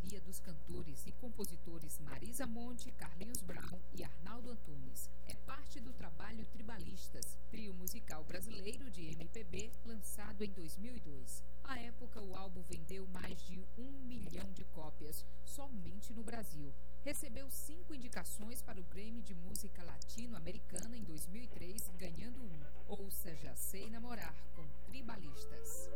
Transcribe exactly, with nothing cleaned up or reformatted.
parceria dos cantores e compositores Marisa Monte, Carlinhos Brown e Arnaldo Antunes. É parte do trabalho Tribalistas, trio musical brasileiro de M P B lançado em dois mil e dois. À época, o álbum vendeu mais de um milhão de cópias, somente no Brasil. Recebeu cinco indicações para o Grammy de Música Latino-Americana em dois mil e três, ganhando um. Ouça Já Sei Namorar com Tribalistas.